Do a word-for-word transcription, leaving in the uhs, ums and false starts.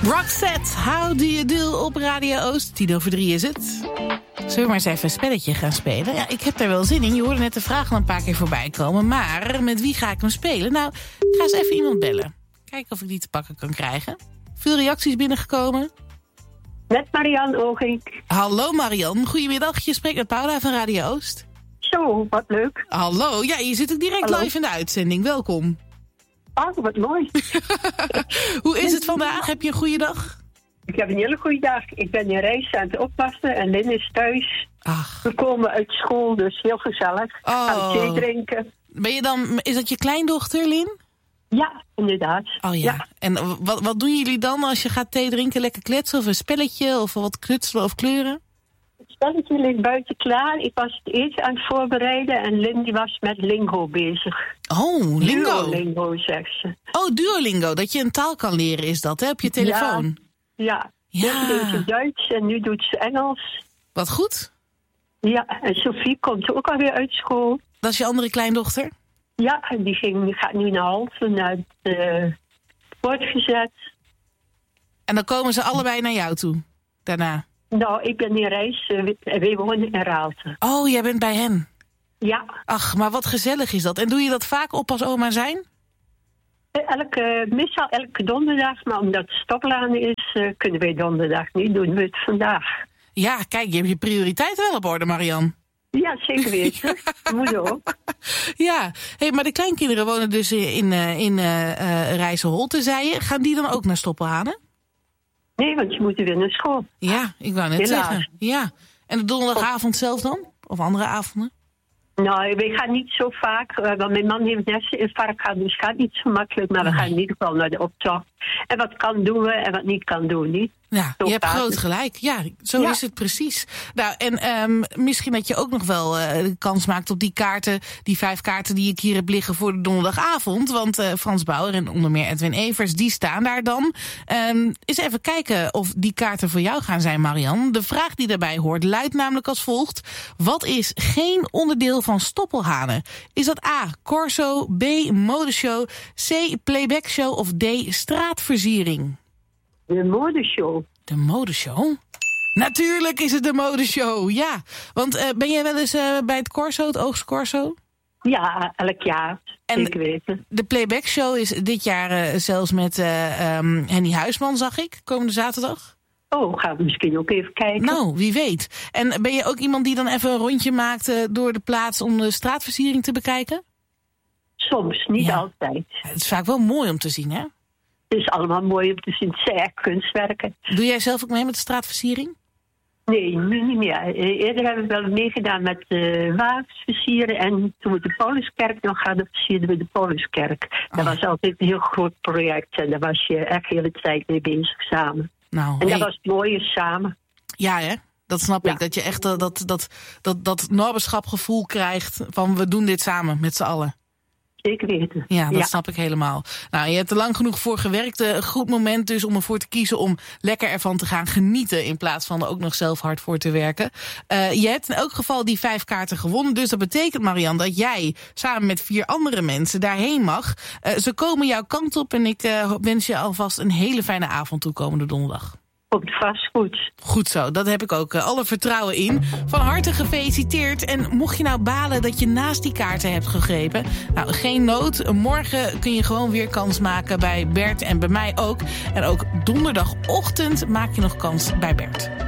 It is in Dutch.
Roxette, how do you do op Radio Oost? Tien over drie is het. Zullen we maar eens even een spelletje gaan spelen? Ja, ik heb daar wel zin in. Je hoorde net de vraag al een paar keer voorbij komen. Maar met wie ga ik hem spelen? Nou, ik ga eens even iemand bellen. Kijken of ik die te pakken kan krijgen. Veel reacties binnengekomen. Met Marianne Oogink. Hallo Marianne, goedemiddag. Je spreekt met Paula van Radio Oost. Zo, wat leuk. Hallo, ja, je zit ook direct Hallo. live in de uitzending. Welkom. Ah, wat mooi. Hoe is het vandaag? Heb je een goede dag? Ik heb een hele goede dag. Ik ben in reis aan het oppassen en Lynn is thuis. Ach. We komen uit school, dus heel gezellig. Oh. Gaan thee drinken. Ben je dan, is dat je kleindochter, Lin? Ja, inderdaad. Oh ja. ja. En wat, wat doen jullie dan als je gaat thee drinken? Lekker kletsen of een spelletje of wat knutselen of kleuren? Het spelletje ligt buiten klaar. Ik was het eten aan het voorbereiden en Lynn die was met lingo bezig. Oh, lingo. Duolingo, zegt ze. Oh, Duolingo. Dat je een taal kan leren is dat, hè? Op je telefoon. Ja. Ja. Nu deed ze Duits en nu doet ze Engels. Wat goed. Ja, en Sophie komt ook alweer uit school. Dat is je andere kleindochter? Ja, en die ging, gaat nu naar Halve, naar het uh, voortgezet. En dan komen ze allebei naar jou toe, daarna? Nou, ik ben in reis, uh, wij wonen in Raalte. Oh, jij bent bij hen? Ja. Ach, maar wat gezellig is dat. En doe je dat vaak op als oma zijn? Elke, meestal elke donderdag, maar omdat het stoplaan is, uh, kunnen wij donderdag niet, doen we het vandaag. Ja, kijk, je hebt je prioriteit wel op orde, Marianne. Ja, zeker weten. Moeder ook. Ja, hey, maar de kleinkinderen wonen dus in, uh, in uh, uh, Rijsselholte, zei je. Gaan die dan ook naar Stoppelhanen? Nee, want je moet weer naar school. Ja, ik wou net Helaas. zeggen. Ja. En de donderdagavond zelf dan? Of andere avonden? Nou, we gaan niet zo vaak, uh, want mijn man heeft herseninfarct gehad, dus het gaat niet zo makkelijk. Maar we gaan in ieder geval naar de optocht. En wat kan doen we en wat niet kan doen, niet? Ja, zo je hebt gaat groot het. gelijk. Ja, zo Ja. is het precies. Nou, en um, misschien dat je ook nog wel uh, kans maakt op die kaarten, die vijf kaarten die ik hier heb liggen voor de donderdagavond. Want uh, Frans Bauer en onder meer Edwin Evers, die staan daar dan. Um, eens even kijken of die kaarten voor jou gaan zijn, Marianne. De vraag die daarbij hoort luidt namelijk als volgt. Wat is geen onderdeel van Stoppelhanen? Is dat A, Corso, B, modeshow, C, playbackshow of D, straatversiering? De modeshow. De modeshow? Natuurlijk is het de modeshow, ja. Want uh, ben jij wel eens uh, bij het Corso, het Oogst Corso? Ja, elk jaar. En Zeker weten. De playbackshow is dit jaar uh, zelfs met uh, um, Henny Huisman, zag ik, komende zaterdag. Oh, gaan we misschien ook even kijken. Nou, wie weet. En ben je ook iemand die dan even een rondje maakt uh, door de plaats om de straatversiering te bekijken? Soms, niet Ja. altijd. Het is vaak wel mooi om te zien, hè? Het is allemaal mooi om te zien. Het zijn echt kunstwerken. Doe jij zelf ook mee met de straatversiering? Nee, nu niet meer. Eerder hebben we wel meegedaan met uh, wagens versieren. En toen we de Pauluskerk nog hadden, versierden we de Pauluskerk. Dat Oh. was altijd een heel groot project. En daar was je echt de hele tijd mee bezig samen. Nou, En dat hey. was het mooie samen. Ja, hè? Dat snap Ja. ik. Dat je echt uh, dat, dat, dat, dat naberschapgevoel krijgt van we doen dit samen met z'n allen. Zeker weten. Ja, dat Ja. snap ik helemaal. Nou, je hebt er lang genoeg voor gewerkt. Een goed moment dus om ervoor te kiezen om lekker ervan te gaan genieten in plaats van er ook nog zelf hard voor te werken. Uh, je hebt in elk geval die vijf kaarten gewonnen. Dus dat betekent, Marianne, dat jij samen met vier andere mensen daarheen mag. Uh, ze komen jouw kant op en ik uh, wens je alvast een hele fijne avond toekomende donderdag. Komt vast goed. Goed zo, dat heb ik ook uh, alle vertrouwen in. Van harte gefeliciteerd. En mocht je nou balen dat je naast die kaarten hebt gegrepen, nou, geen nood. Morgen kun je gewoon weer kans maken bij Bert en bij mij ook. En ook donderdagochtend maak je nog kans bij Bert.